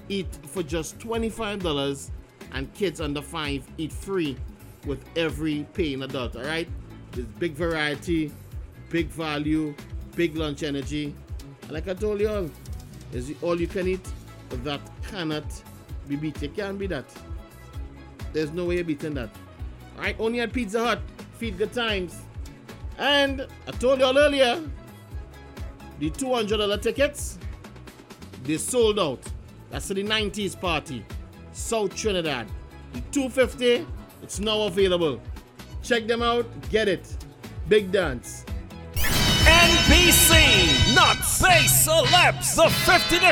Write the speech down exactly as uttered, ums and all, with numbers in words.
eat for just twenty-five dollars, and kids under five eat free with every paying adult, all right? There's big variety, big value, big lunch energy. And like I told you all, is all you can eat that cannot be beat. You can't beat that. There's no way you're beating that. All right, only at Pizza Hut, Feed Good Times. And I told you all earlier, the two hundred dollars tickets, they sold out. That's for the nineties party, South Trinidad. The two hundred fifty dollars, it's now available. Check them out, get it. Big dance. N B C, not say celebs, the fiftieth